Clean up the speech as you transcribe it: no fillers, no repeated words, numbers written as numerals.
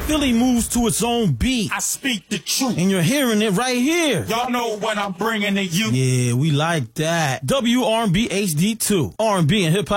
Philly moves to its own beat. I speak the truth. And you're hearing it right here. Y'all know what I'm bringing to you. Yeah, we like that. WRB HD2. R&B and hip hop.